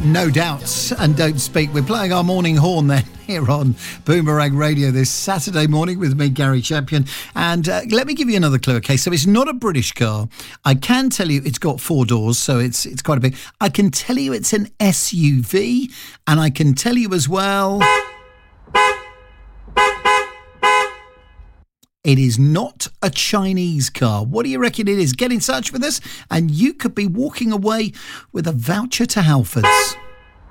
No Doubts and Don't Speak. We're playing our morning horn then here on Boomerang Radio this Saturday morning with me, Gary Champion. And let me give you another clue. Okay, so it's not a British car. I can tell you it's got 4 doors, so it's quite a big. I can tell you it's an SUV, and I can tell you as well, it is not a Chinese car. What do you reckon it is? Get in touch with us and you could be walking away with a voucher to Halfords.